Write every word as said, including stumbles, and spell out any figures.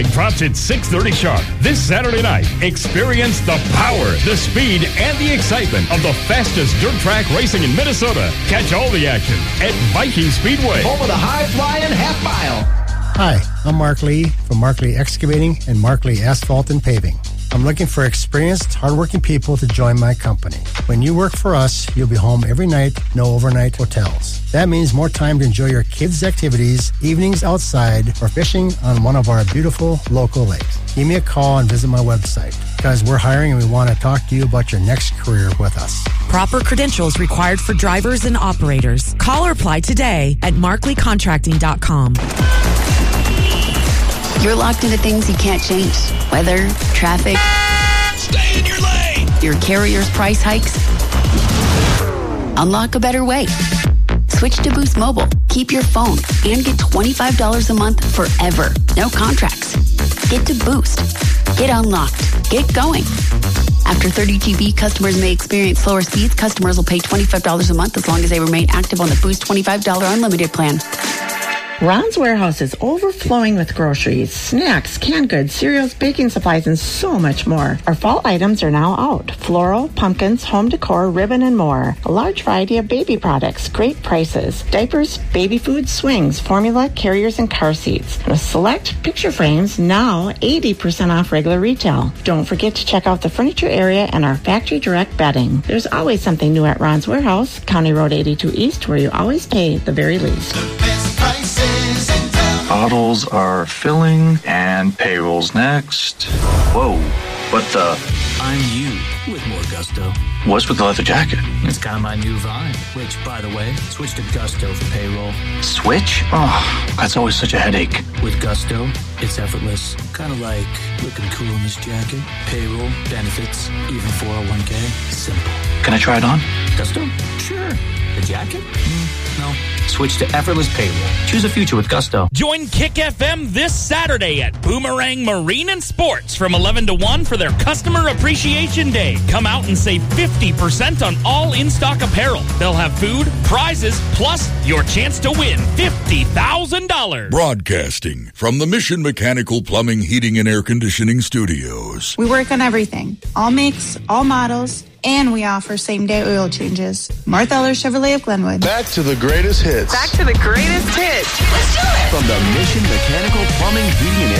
flag drops at six thirty sharp. This Saturday night, experience the power, the speed, and the excitement of the fastest dirt track racing in Minnesota. Catch all the action at Viking Speedway. Home of the high-flying half mile. Hi, I'm Mark Lee from Mark Lee Excavating and Mark Lee Asphalt and Paving. I'm looking for experienced, hardworking people to join my company. When you work for us, you'll be home every night, no overnight hotels. That means more time to enjoy your kids' activities, evenings outside, or fishing on one of our beautiful local lakes. Give me a call and visit my website, because we're hiring and we want to talk to you about your next career with us. Proper credentials required for drivers and operators. Call or apply today at markley contracting dot com. You're locked into things you can't change. Weather, traffic. Stay in your lane! Your carrier's price hikes. Unlock a better way. Switch to Boost Mobile. Keep your phone and get twenty-five dollars a month forever. No contracts. Get to Boost. Get unlocked. Get going. After thirty G B, customers may experience slower speeds. Customers will pay twenty-five dollars a month as long as they remain active on the Boost twenty-five dollars unlimited plan. Ron's Warehouse is overflowing with groceries, snacks, canned goods, cereals, baking supplies, and so much more. Our fall items are now out. Floral, pumpkins, home decor, ribbon, and more. A large variety of baby products, great prices. Diapers, baby food, swings, formula, carriers, and car seats. And with select picture frames, now eighty percent off regular retail. Don't forget to check out the furniture area and our factory direct bedding. There's always something new at Ron's Warehouse, County Road eighty-two East, where you always pay the very least. The best prices. Bottles are filling and payroll's next. Whoa, what the? I'm you with more gusto. What's with the leather jacket? It's kind of my new vibe, which, by the way, switch to Gusto for payroll. Switch? Oh, that's always such a headache. With Gusto, it's effortless. Kind of like looking cool in this jacket. Payroll, benefits, even four oh one k. Simple. Can I try it on? Gusto? Sure. The jacket? Mm, no. Switch to effortless payroll. Choose a future with Gusto. Join Kick F M this Saturday at Boomerang Marine and Sports from eleven to one for their Customer Appreciation Day. Come out and save fifty percent on all in-stock apparel. They'll have food, prizes, plus your chance to win fifty thousand dollars. Broadcasting from the Mission Mechanical Plumbing, Heating, and Air Conditioning Studios. We work on everything. All makes, all models, and we offer same-day oil changes. Martha Eller Chevrolet of Glenwood. Back to the greatest hits. Back to the greatest hits. Let's do it. From the Mission Mechanical Plumbing, Heating, and Air